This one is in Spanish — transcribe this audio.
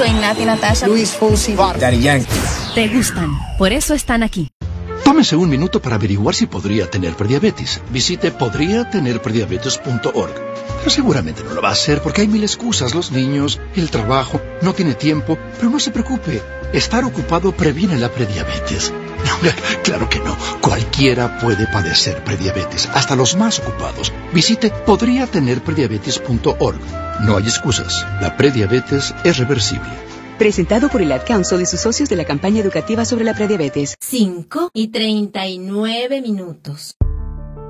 Soy Nati Natasha. Luis Fonsi. Daddy Yankee. Te gustan, por eso están aquí. Tómese un minuto para averiguar si podría tener prediabetes. Visite podriatenerprediabetes.org. Pero seguramente no lo va a hacer porque hay mil excusas. Los niños, el trabajo, no tiene tiempo. Pero no se preocupe. Estar ocupado previene la prediabetes. No, claro que no. Cualquiera puede padecer prediabetes, hasta los más ocupados. Visite podriatenerprediabetes.org. No hay excusas. La prediabetes es reversible. Presentado por el Ad Council y sus socios de la campaña educativa sobre la prediabetes. 5:39.